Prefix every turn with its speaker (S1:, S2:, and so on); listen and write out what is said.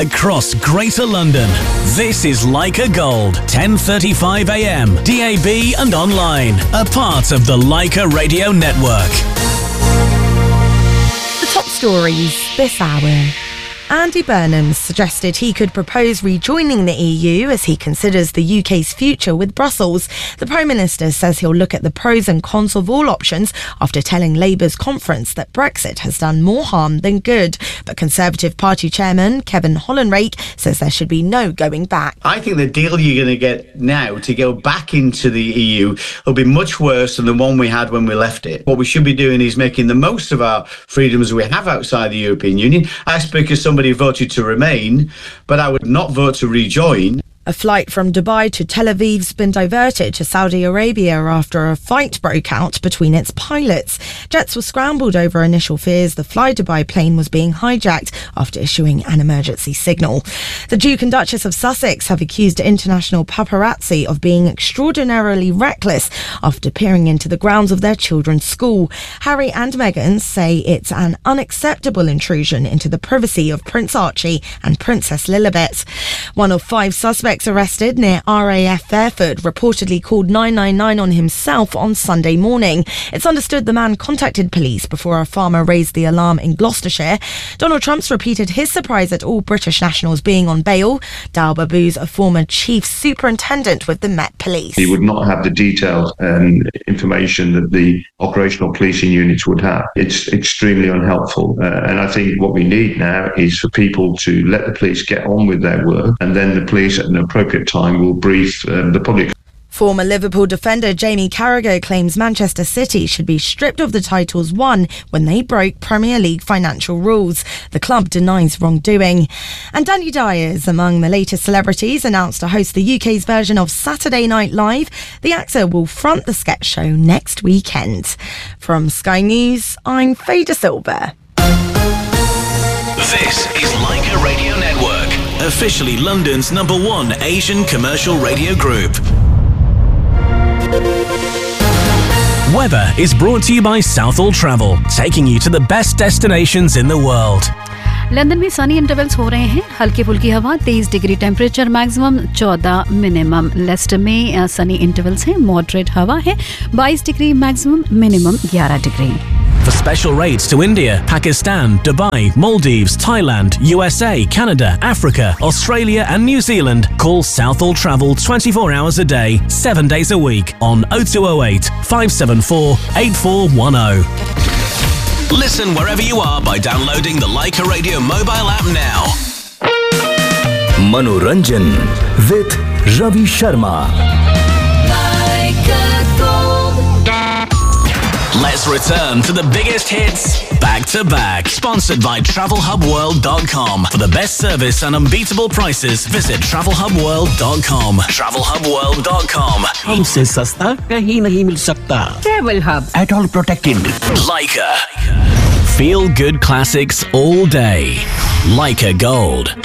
S1: across Greater London. This is Leica Gold, 10:35 a.m, DAB and online. A part of the Leica Radio Network.
S2: The top stories this hour. Andy Burnham suggested he could propose rejoining the EU as he considers the UK's future with Brussels. The Prime Minister says he'll look at the pros and cons of all options after telling Labour's conference that Brexit has done more harm than good. But Conservative Party Chairman Kevin Hollenrake says there should be no going back.
S3: I think the deal you're going to get now to go back into the EU will be much worse than the one we had when we left it. What we should be doing is making the most of our freedoms we have outside the European Union. I speak as somebody who voted to remain, but I would not vote to rejoin.
S2: A flight from Dubai to Tel Aviv's been diverted to Saudi Arabia after a fight broke out between its pilots. Jets were scrambled over initial fears the Fly Dubai plane was being hijacked after issuing an emergency signal. The Duke and Duchess of Sussex have accused international paparazzi of being extraordinarily reckless after peering into the grounds of their children's school. Harry and Meghan say it's an unacceptable intrusion into the privacy of Prince Archie and Princess Lilibet. One of 5 suspects arrested near RAF Fairford reportedly called 999 on himself on Sunday morning. It's understood the man contacted police before a farmer raised the alarm in Gloucestershire. Donald Trump's repeated his surprise at all British nationals being on bail. Dal Babu's a former chief superintendent with the Met Police.
S4: He would not have the detailed information that the operational policing units would have. It's extremely unhelpful. And I think what we need now is for people to let the police get on with their work, and then the police at an appropriate time will brief the public.
S2: Former Liverpool defender Jamie Carragher claims Manchester City should be stripped of the titles won when they broke Premier League financial rules. The club denies wrongdoing. And Danny Dyer is among the latest celebrities announced to host the UK's version of Saturday Night Live. The actor will front the sketch show next weekend. From Sky News, I'm Faye De Silva.
S1: This is Leica Radio Network, officially London's #1 Asian commercial radio group. Weather is brought to you by Southall Travel, taking you to the best destinations in the world.
S5: London में Sunny intervals हो रहे हैं, हल्की फुल्की हवा, 23 degree temperature, maximum 14 minimum. Lester में Sunny intervals हैं, moderate हवा है, 22 degree maximum, minimum 11 degree.
S1: For special rates to India, Pakistan, Dubai, Maldives, Thailand, USA, Canada, Africa, Australia and New Zealand, call Southall Travel 24 hours a day, 7 days a week on 0208 574 8410. Listen wherever you are by downloading the Leica Radio mobile app now.
S6: Manoranjan with Ravi Sharma.
S1: Let's return to the biggest hits back to back. Sponsored by TravelHubWorld.com. For the best service and unbeatable prices, visit TravelHubWorld.com. TravelHubWorld.com.
S7: हमसे सस्ता कहीं नहीं मिल सकता. Travel Hub. At all protected.
S1: Leica. Feel good classics all day. Leica Gold.